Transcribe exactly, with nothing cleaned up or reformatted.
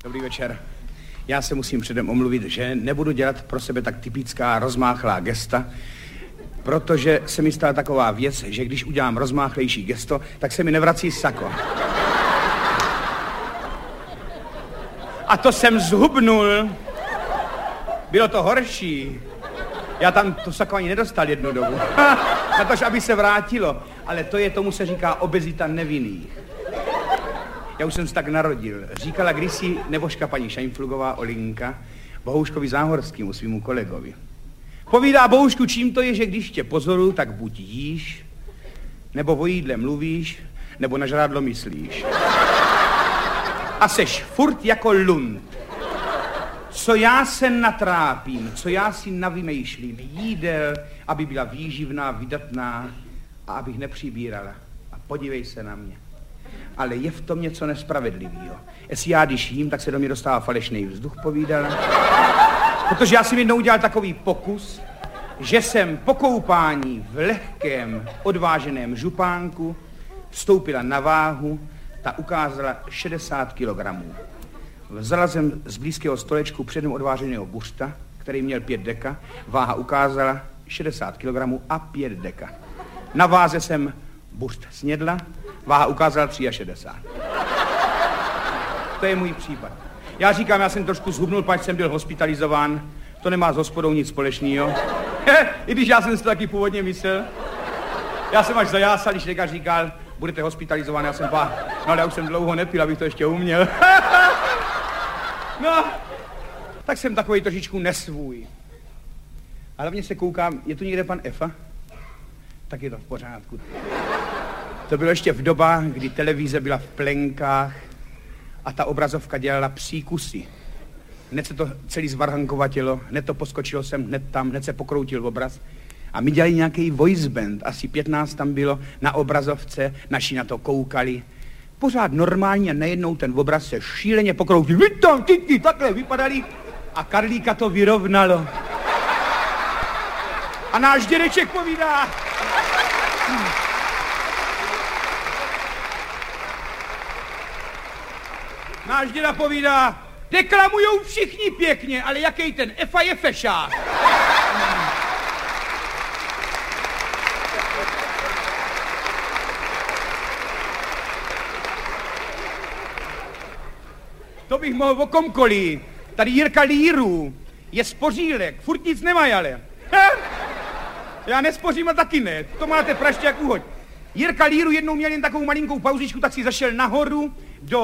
Dobrý večer. Já se musím předem omluvit, že nebudu dělat pro sebe tak typická rozmáchlá gesta, protože se mi stala taková věc, že když udělám rozmáchlejší gesto, tak se mi nevrací sako. A to jsem zhubnul. Bylo to horší. Já tam to sako ani nedostal jednu dobu. Na to, aby se vrátilo. Ale to je, tomu se říká obezita nevinných. Já už jsem se tak narodil. Říkala kdysi nebožka paní Šajnflugová Olinka Bohouškovi Záhorskému, svýmu kolegovi. Povídá: Bohoušku, čím to je, že když tě pozoruju, tak buď jíš, nebo o jídle mluvíš, nebo na žrádlo myslíš. A seš furt jako lund. Co já se natrápím, co já si navymýšlím jídel, aby byla výživná, vydatná a abych nepřibírala. A podívej se na mě. Ale je v tom něco nespravedlivého. Jestli já, když jím, tak se do mě dostává falešný vzduch, povídala. Protože já jsem jednou udělal takový pokus, že jsem po koupání v lehkém, odváženém župánku vstoupila na váhu, ta ukázala šedesát kilogramů. Vzala jsem z blízkého stolečku předem odváženého buřta, který měl pět deka, váha ukázala šedesát kilogramů a pět deka. Na váze jsem buřt snědla, váha ukázala šedesát tři. To je můj případ. Já říkám, já jsem trošku zhubnul, pač jsem byl hospitalizován. To nemá s hospodou nic společného. I když já jsem si to taky původně myslel. Já jsem až zajásal, když lékař říkal, budete hospitalizován, já jsem pá, no ale já už jsem dlouho nepil, abych to ještě uměl. No, tak jsem takový trošičku nesvůj. A hlavně se koukám, je tu někde pan Efa? Tak je to v pořádku. To bylo ještě v dobách, kdy televize byla v plenkách a ta obrazovka dělala příkusy. Hned se to celý zvarhankovatilo, hned to poskočilo sem, hned tam, hned se pokroutil obraz. A my dělali nějaký voice band, asi pětnáct tam bylo na obrazovce, naši na to koukali. Pořád normálně a najednou ten obraz se šíleně pokroutil. Vy tam, ty, ty, takhle vypadali a Karlíka to vyrovnalo. A náš dědeček povídá. Náš děda povídá, deklamujou všichni pěkně, ale jaký ten Efa je fešák. To bych mohl o komkoliv. Tady Jirka Líru je spořílek, furt nic nemají ale. Ha? Já nespořím a taky ne, to máte praště jak úhoď. Jirka Líru jednou měl jen takovou malinkou pauzičku, tak si zašel nahoru do